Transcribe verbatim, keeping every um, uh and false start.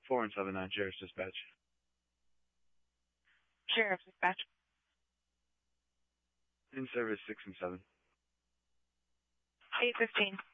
four and seven nine, Sheriff's Dispatch. Sheriff's Dispatch. In service six and seven. eight fifteen.